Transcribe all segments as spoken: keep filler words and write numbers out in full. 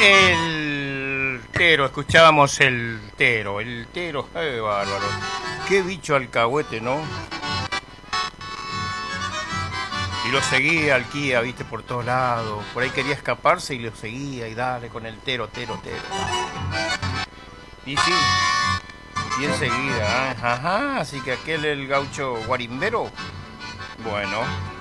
El tero, escuchábamos el tero, el tero, ¡ay, bárbaro! Qué bicho alcahuete, ¿no? Y lo seguía al Kia, viste, por todos lados. Por ahí quería escaparse y lo seguía y dale con el tero, tero, tero. Y sí, y enseguida, ¿eh? Ajá, así que aquel el gaucho guarimbero. Bueno.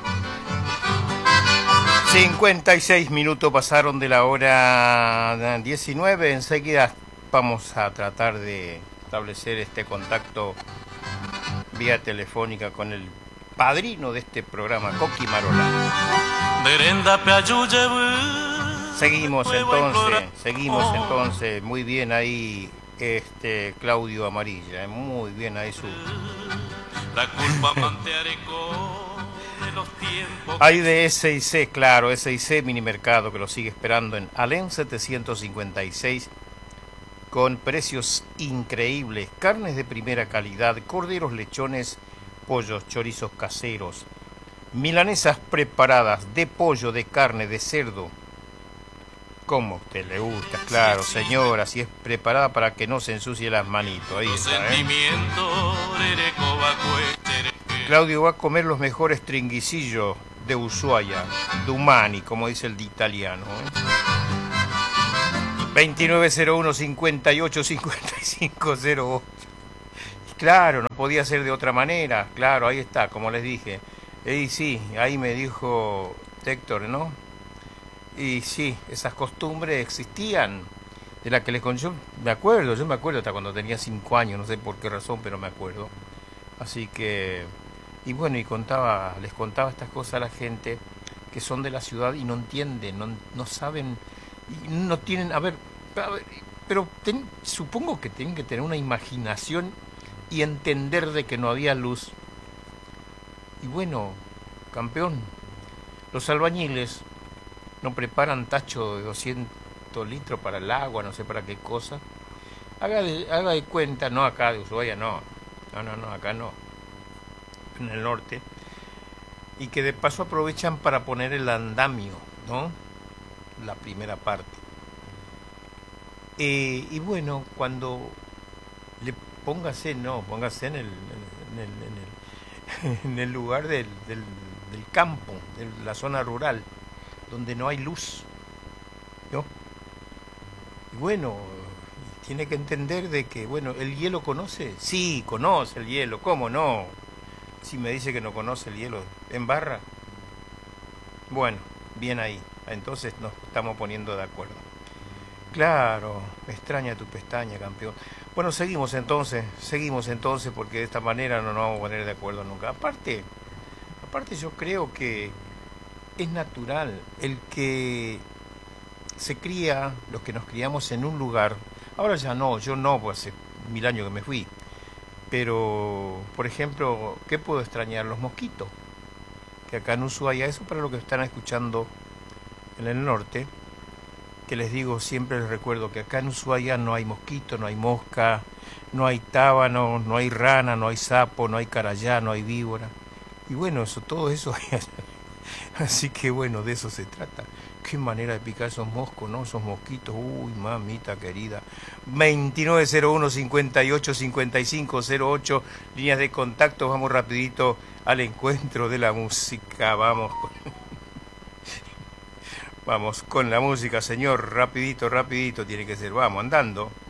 cincuenta y seis minutos pasaron de la hora diecinueve. Enseguida vamos a tratar de establecer este contacto vía telefónica con el padrino de este programa, Coqui Marola. Seguimos entonces, seguimos entonces, muy bien ahí este Claudio Amarilla, muy bien ahí su... La culpa hay de S y C, claro, S y C Mini Mercado que lo sigue esperando en Alén setecientos cincuenta y seis con precios increíbles, carnes de primera calidad, corderos, lechones, pollos, chorizos caseros, milanesas preparadas de pollo, de carne, de cerdo, como a usted le gusta, claro, señora, si es preparada para que no se ensucie las manitos, ahí está, ¿eh? Claudio va a comer los mejores tringuicillos de Ushuaia, Dumani, como dice el italiano, ¿eh? veintinueve cero uno cincuenta y ocho cincuenta y cinco cero ocho. Claro, no podía ser de otra manera, claro, ahí está, como les dije. Y sí, ahí me dijo Héctor, ¿no? Y sí, esas costumbres existían, de las que les conté, yo me acuerdo, yo me acuerdo hasta cuando tenía cinco años, no sé por qué razón, pero me acuerdo. Así que, y bueno, y contaba, les contaba estas cosas a la gente que son de la ciudad y no entienden, no, no saben, y no tienen, a ver, a ver pero ten, supongo que tienen que tener una imaginación y entender de que no había luz. Y bueno, campeón, los albañiles no preparan tacho de doscientos litros para el agua, no sé para qué cosa. Haga de, haga de cuenta, no acá de Ushuaia, no, no, no, no, acá no, en el norte. Y que de paso aprovechan para poner el andamio, ¿no? La primera parte. Eh, y bueno, cuando le póngase, no, póngase en el, en el, en el, en el lugar del, del, del campo, de la zona rural, donde no hay luz, ¿no? Y bueno, tiene que entender de que, bueno, ¿el hielo conoce? Sí, conoce el hielo, ¿cómo no? Si me dice que no conoce el hielo en barra. Bueno, bien ahí, entonces nos estamos poniendo de acuerdo. Claro, me extraña tu pestaña, campeón. Bueno, seguimos entonces, seguimos entonces, porque de esta manera no nos vamos a poner de acuerdo nunca. Aparte, aparte yo creo que es natural el que se cría, los que nos criamos en un lugar. Ahora ya no, yo no, pues hace mil años que me fui. Pero, por ejemplo, ¿qué puedo extrañar? Los mosquitos. Que acá en Ushuaia, eso para los que están escuchando en el norte, que les digo, siempre les recuerdo que acá en Ushuaia no hay mosquito, no hay mosca, no hay tábano, no hay rana, no hay sapo, no hay carayá, no hay víbora. Y bueno, eso, todo eso hay allá. Así que bueno, de eso se trata. Qué manera de picar esos moscos, ¿no? Esos mosquitos, uy, mamita querida. veintinueve cero uno cincuenta y ocho cincuenta y cinco cero ocho, líneas de contacto, vamos rapidito al encuentro de la música, vamos. Vamos con la música, señor, rapidito, rapidito tiene que ser, vamos, andando.